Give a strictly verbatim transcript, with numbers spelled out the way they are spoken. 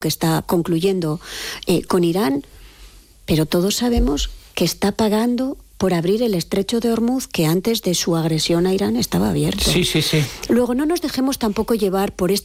que está concluyendo eh, con Irán, pero todos sabemos que está pagando por abrir el estrecho de Hormuz, que antes de su agresión a Irán estaba abierto. Sí, sí, sí. Luego, no nos dejemos tampoco llevar por este